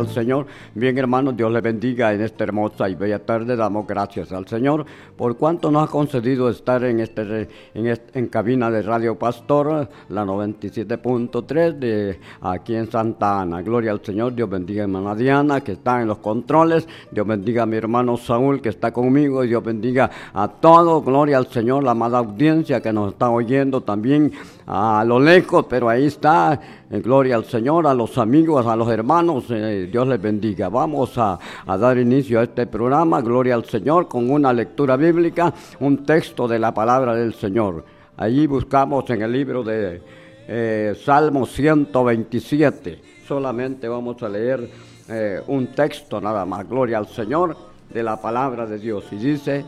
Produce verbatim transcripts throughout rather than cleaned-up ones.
al Señor. Bien, hermanos, Dios les bendiga en esta hermosa y bella tarde. Damos gracias al Señor por cuanto nos ha concedido estar en este en, este, en cabina de Radio Pastor, la noventa y siete punto tres de aquí en Santa Ana. Gloria al Señor. Dios bendiga a hermana Diana, que está en los controles. Dios bendiga a mi hermano Saúl, que está conmigo. Y Dios bendiga a todos. Gloria al Señor, la amada audiencia que nos está oyendo también a lo lejos, pero ahí está. Eh, gloria al Señor, a los amigos, a los hermanos, eh, Dios les bendiga. Vamos a, a dar inicio a este programa, gloria al Señor, con una lectura bíblica, un texto de la palabra del Señor. Allí buscamos en el libro de eh, Salmo ciento veintisiete. Solamente vamos a leer eh, un texto nada más, gloria al Señor, de la palabra de Dios. Y dice: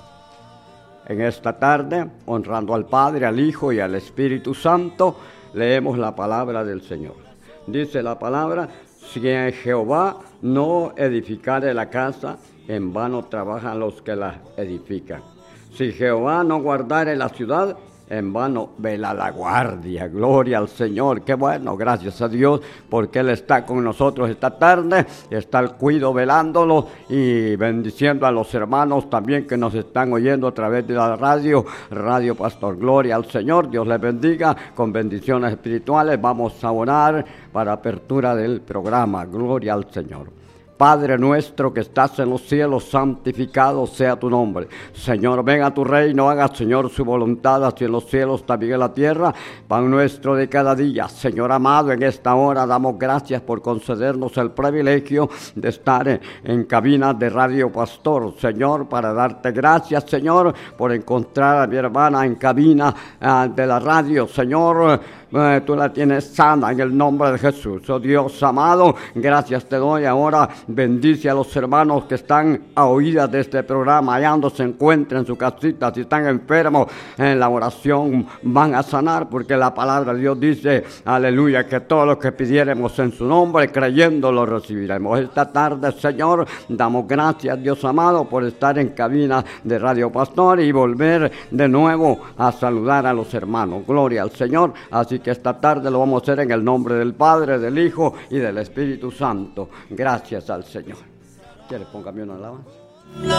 en esta tarde, honrando al Padre, al Hijo y al Espíritu Santo, leemos la palabra del Señor. Dice la palabra: si en Jehová no edificare la casa, en vano trabajan los que la edifican. Si Jehová no guardare la ciudad, en vano vela la guardia. Gloria al Señor. Qué bueno, gracias a Dios, porque Él está con nosotros esta tarde, está al cuido velándolo y bendiciendo a los hermanos también que nos están oyendo a través de la radio, Radio Pastor. Gloria al Señor, Dios les bendiga con bendiciones espirituales. Vamos a orar para apertura del programa. Gloria al Señor. Padre nuestro que estás en los cielos, santificado sea tu nombre. Señor, venga a tu reino, haga, Señor, su voluntad, así en los cielos, también en la tierra. Pan nuestro de cada día. Señor amado, en esta hora damos gracias por concedernos el privilegio de estar en cabina de Radio Pastor. Señor, para darte gracias, Señor, por encontrar a mi hermana en cabina uh, de la radio. Señor, uh, tú la tienes sana en el nombre de Jesús. Oh Dios amado, gracias te doy ahora. Bendice a los hermanos que están a oídas de este programa, allá donde se encuentren en su casita. Si están enfermos, en la oración van a sanar, porque la palabra de Dios dice, aleluya, que todo lo que pidiéramos en su nombre, creyendo lo recibiremos. Esta tarde, Señor, damos gracias, Dios amado, por estar en cabina de Radio Pastor y volver de nuevo a saludar a los hermanos. Gloria al Señor. Así que esta tarde lo vamos a hacer en el nombre del Padre, del Hijo y del Espíritu Santo. Gracias al Señor. ¿Quiere póngame una alabanza?